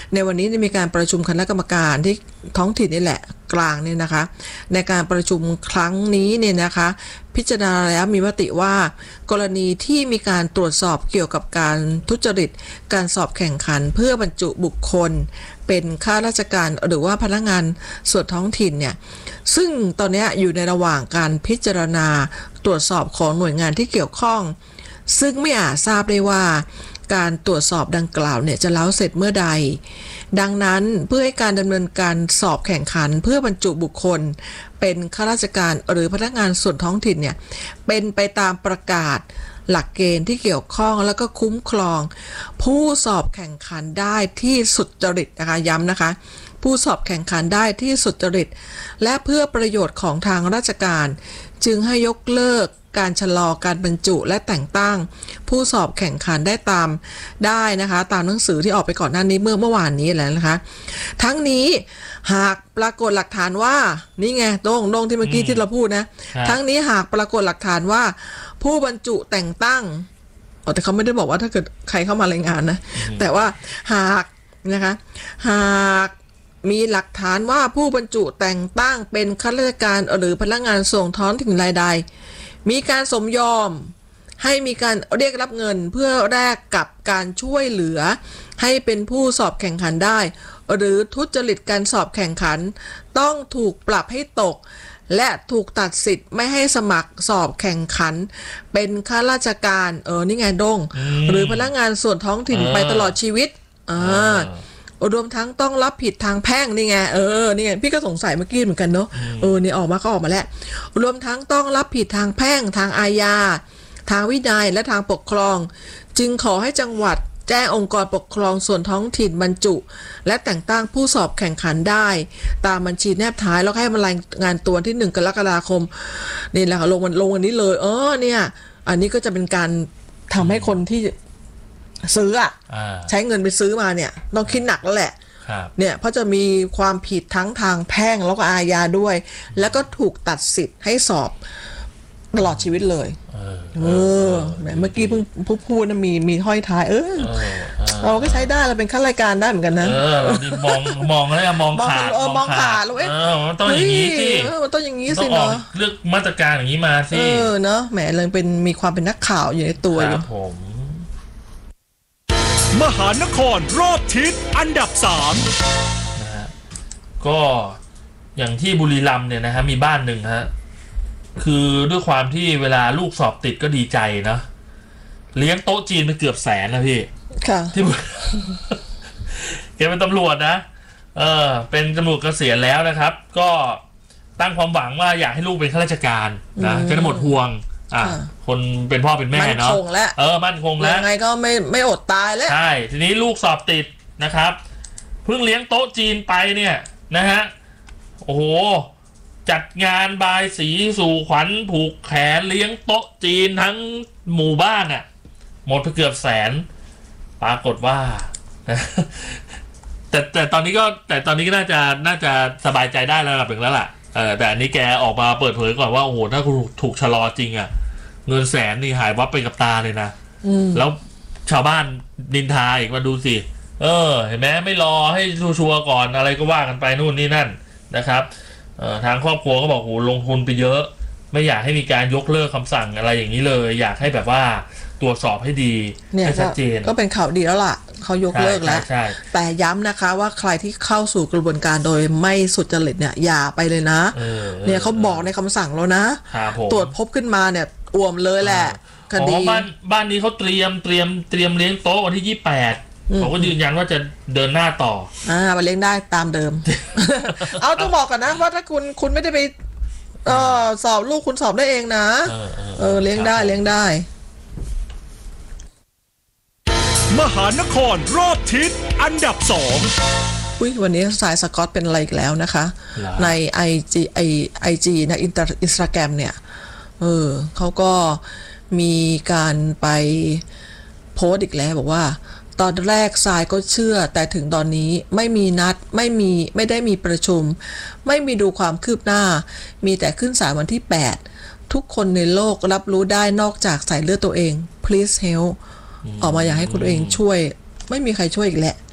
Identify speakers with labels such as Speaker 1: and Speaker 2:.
Speaker 1: ในวันนี้มีการประชุมคณะกรรมการที่ท้องถิ่นนี่แหละกลางเนี่ยนะคะในการประชุมครั้งนี้เนี่ยนะคะพิจารณาแล้วมีมติว่ากรณีที่มีการตรวจสอบเกี่ยวกับการทุจริตการสอบแข่งขันเพื่อบรรจุบุคคลเป็นข้าราชการหรือว่าพนักงานส่วนท้องถิ่นเนี่ยซึ่งตอนนี้อยู่ในระหว่างการพิจารณาตรวจสอบของหน่วยงานที่เกี่ยวข้องซึ่งไม่อาจทราบได้ว่าการตรวจสอบดังกล่าวเนี่ยจะแล้วเสร็จเมื่อใดดังนั้นเพื่อให้การดำเนินการสอบแข่งขันเพื่อบรรจุบุคคลเป็นข้าราชการหรือพนักงานส่วนท้องถิ่นเนี่ยเป็นไปตามประกาศหลักเกณฑ์ที่เกี่ยวข้องแล้วก็คุ้มครองผู้สอบแข่งขันได้ที่สุจริตนะคะย้ำนะคะผู้สอบแข่งขันได้ที่สุจริตและเพื่อประโยชน์ของทางราชการจึงให้ยกเลิกการชะลอการบรรจุและแต่งตั้งผู้สอบแข่งขันได้นะคะตามหนังสือที่ออกไปก่อนหน้านี้เมื่อวานนี้แล้วนะคะทั้งนี้หากปรากฏหลักฐานว่านี่ไงโด่งที่เมื่อกี้ที่เราพูดนะทั้งนี้หากปรากฏหลักฐานว่าผู้บรรจุแต่งตั้งแต่เขาไม่ได้บอกว่าถ้าเกิดใครเข้ามารายงานนะแต่ว่าหากนะคะหากมีหลักฐานว่าผู้บรรจุแต่งตั้งเป็นข้าราชการหรือพนักงานส่งท้องถิ่นรายใดมีการสมยอมให้มีการเรียกรับเงินเพื่อแลกกับการช่วยเหลือให้เป็นผู้สอบแข่งขันได้หรือทุจริตการสอบแข่งขันต้องถูกปรับให้ตกและถูกตัดสิทธิ์ไม่ให้สมัครสอบแข่งขันเป็นข้าราชการนี่ไงดงหรือพนักงานส่วนท้องถิ่นไปตลอดชีวิตรวมทั้งต้องรับผิดทางแพ่งนี่ไงนี่ไงพี่ก็สงสัยเมื่อกี้เหมือนกันเนาะนี่ออกมาแล้วรวมทั้งต้องรับผิดทางแพ่งทางอาญาทางวินัยและทางปกครองจึงขอให้จังหวัดแจ้งองค์กรปกครองส่วนท้องถิ่นบรรจุและแต่งตั้งผู้สอบแข่งขันได้ตามบัญชีแนบท้ายแล้วให้มารายงานตัวที่1 กรกฎาคมนี่แหละค่ะลงวันนี้เลยเนี่ยอันนี้ก็จะเป็นการทำให้คนที่ซื้อใช้เงินไปซื้อมาเนี่ยต้องคิดหนักแล้วแหละเนี่ยเพราะจะมีความผิดทั้งทางแพ่งแล้วก็อาญาด้วยแล้วก็ถูกตัดสิทธิ์ให้สอบตลอดชีวิตเลยเมื่อกี้เพิ่งพูดนะมีห้อยท้ายเราก็ใช้ได้เราเป็นข้าราชการได้เหมือนกันนะ
Speaker 2: เราดิมองแล้วมอง
Speaker 1: ขาดแล้ว
Speaker 2: มันต้องอย่างนี้สิ
Speaker 1: มันต้องอย่างนี้สิเนาะ
Speaker 2: เลือกมาตรการอย่างนี้มาสิ
Speaker 1: เนาะแหมเลยมีความเป็นนักข่าวอยู่ในตัวอยู่
Speaker 3: มหานครรอบทิศอันดับ3
Speaker 2: นะฮะก็อย่างที่บุรีรัมย์เนี่ยนะฮะมีบ้านหนึ่งฮะคือด้วยความที่เวลาลูกสอบติดก็ดีใจนะเลี้ยงโต๊ะจีนไปเกือบ100,000นะพี่
Speaker 1: ค่ะ
Speaker 2: ที่แกเป็นตำรวจนะเป็นตำรวจเกษียณแล้วนะครับก็ตั้งความหวังว่าอยากให้ลูกเป็นข้าราชการนะจะได้หมดห่วงคนเป็นพ่อเป็นแม่เนาะมั่นคงแล้วมั่นคงแล้ว
Speaker 1: ยังไงก็ไม่อดตายแล้ว
Speaker 2: ใช่ทีนี้ลูกสอบติดนะครับเพิ่งเลี้ยงโต๊ะจีนไปเนี่ยนะฮะโอ้โหจัดงานบายสีสู่ขวัญผูกแขนเลี้ยงโต๊ะจีนทั้งหมู่บ้านอ่ะหมดไปเกือบ100,000ปรากฏว่าแต่ตอนนี้ก็น่าจะสบายใจได้ระดับหนึ่งแล้วล่ะแต่อันนี้แกออกมาเปิดเผยก่อนว่าโอ้โหถ้าถูกชะลอจริงอ่ะเงิน100,000นี่หายวับไปกับตาเลยนะแล้วชาวบ้านนินทาอีกมาดูสิเห็นไหมไม่รอให้ชัวร์ก่อนอะไรก็ว่ากันไปนู่นนี่นั่นนะครับทางครอบครัวก็บอกโอ้ลงทุนไปเยอะไม่อยากให้มีการยกเลิกคำสั่งอะไรอย่างนี้เลยอยากให้แบบว่าตรวจสอบให้ดีให้ชัดเจน
Speaker 1: ก็เป็นข่าวดีแล้วล่ะเขายกเลิกแล้วแต่ย้ำนะคะว่าใครที่เข้าสู่กระบวนการโดยไม่สุจริตเนี่ยอย่าไปเลยนะเนี่ยเขาบอกในคำสั่งแล้วนะตรวจพบขึ้นมาเนี่ยอ่วมเลยแหละคดี
Speaker 2: บ้านนี้เขาเตรียมเลี้ยงโต๊ะวันที่28เขาก็ยืนยันว่าจะเดินหน้าต่อ
Speaker 1: ไปเลี้ยงได้ตามเดิม เอาต้องบอกกันนะว่าถ้าคุณไม่ได้ไปสอบลูกคุณสอบได้เองนะเลี้ยงได้
Speaker 3: มหานครรอบทิศอันดับ2
Speaker 1: วันนี้สายสกอตเป็นอะไรอีกแล้วนะคะใน IG นะอินสตาแกรมเนี่ยเขาก็มีการไปโพสต์อีกแล้วบอกว่าตอนแรกทรายก็เชื่อแต่ถึงตอนนี้ไม่มีนัดไม่ได้มีประชุมไม่มีดูความคืบหน้ามีแต่ขึ้นศาลวันที่8ทุกคนในโลกรับรู้ได้นอกจากสายเลือดตัวเอง please help ออกมาอยากให้คุณเองช่วยไม่มีใครช่วยอีกแหละ